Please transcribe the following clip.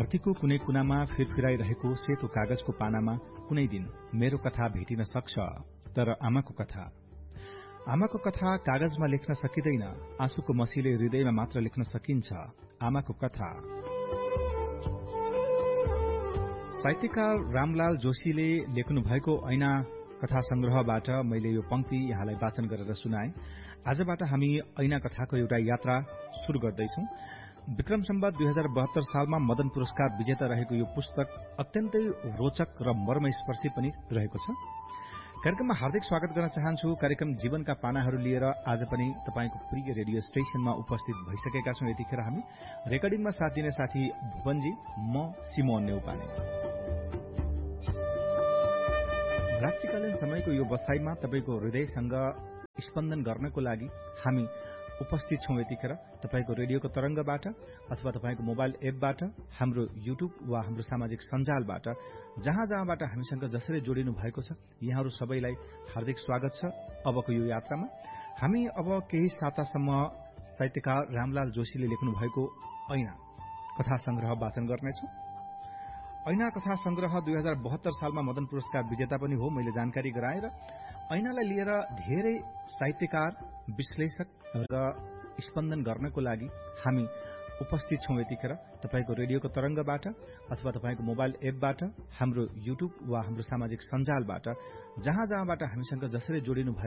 धरतीको कुनै कुनामा फिरफिराइरहेको सेतो कागजको पानामा कुनै दिन मेरो कथा भेटिन सक्छ। तर आमाको कथा कागजमा लेख्न सकिँदैन, आँसुको मसीले हृदयमा मात्र लेख्न सकिन्छ। आमाको कथा। साहित्यकार रामलाल जोशीले लेख्नु भएको ऐना कथा संग्रहबाट मैले यो पंक्ति यहाँलाई वाचन गरेर सुनाए। आजबाट हामी ऐना कथाको एउटा यात्रा शुरू गर्दैछौं। विक्रम सम्वत 2072 सालमा मदन पुरस्कार विजेता रहेको यो पुस्तक अत्यन्तै रोचक र मर्मस्पर्शी पनि रहेको छ। कार्यक्रममा हार्दिक स्वागत गर्न चाहन्छु। कार्यक्रम जीवनका पानाहरू लिएर आज पनि तपाईको प्रिय रेडियो स्टेशनमा उपस्थित भइसकेका छौं। यतिखेर हामी रेकर्डिङमा साथ दिने साथी भुवनजी, म सिमोन नेउपाने। रात्रिकालीन समयको यो बसाईमा तपाईको हृदयसँग स्पन्दन गर्नको लागि हामी उपस्थित छौं। यतिखेर तपाईको रेडियोको तरंगबाट अथवा तपाईको मोबाइल एपबाट, हाम्रो युट्युब वा हाम्रो सामाजिक सञ्जालबाट, जहाँबाट हामीसँग जसरी जोडिनु भएको छ, यहाँहरू सबैलाई हार्दिक स्वागत छ। अबको यो यात्रामा हामी अब केही सातासम्म साहित्यकार रामलाल जोशीले लेख्नु भएको ऐना कथा संग्रह वाचन गर्नेछौं। ऐना कथा संग्रह 2072 सालमा मदन पुरस्कार विजेता पनि हो, मैले जानकारी गराएर। ऐनालाई लिएर धेरै साहित्यकार, विश्लेषक र स्पन्दन गर्नको लागि हामी उपस्थित छौं। यतिखेर तपाईको रेडियोको तरंगबाट अथवा तपाईको मोबाइल एपबाट, हाम्रो युट्युब वा हाम्रो सामाजिक सञ्जालबाट, जहाँबाट हामीसँग जसरी जोडिनु